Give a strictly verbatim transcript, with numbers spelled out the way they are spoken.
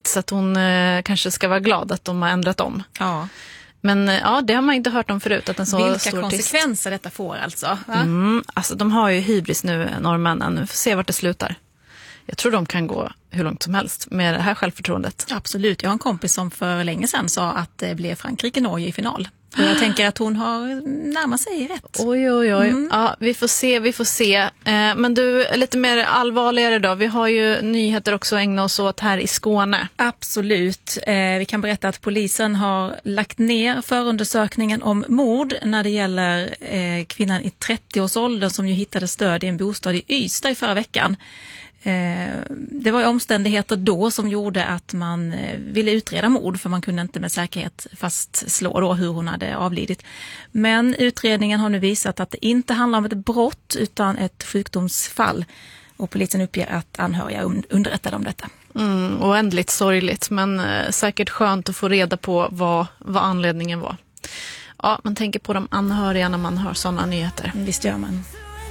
så att hon eh, kanske ska vara glad att de har ändrat om. Ja. Men ja, det har man inte hört om förut. Att en så Vilka stor konsekvenser detta får alltså? Mm, alltså de har ju hybris nu, norrmännen. Vi får se vart det slutar. Jag tror de kan gå hur långt som helst med det här självförtroendet. Absolut. Jag har en kompis som för länge sedan sa att det blev Frankrike-Norge i final. Och jag tänker att hon har närmat sig rätt. Oj, oj, oj. Mm. Ja, vi får se, vi får se. Eh, men du, lite mer allvarligare då. Vi har ju nyheter också att ägna oss åt här i Skåne. Absolut. Eh, vi kan berätta att polisen har lagt ner förundersökningen om mord när det gäller eh, kvinnan i trettio-årsåldern som ju hittade stöd i en bostad i Ystad i förra veckan. Det var ju omständigheter då som gjorde att man ville utreda mord, för man kunde inte med säkerhet fastslå då hur hon hade avlidit. Men utredningen har nu visat att det inte handlar om ett brott utan ett sjukdomsfall, och polisen uppger att anhöriga underrättade om detta. Mm, oändligt sorgligt, men eh, säkert skönt att få reda på vad, vad anledningen var. Ja, man tänker på de anhöriga när man hör sådana nyheter. Visst gör man.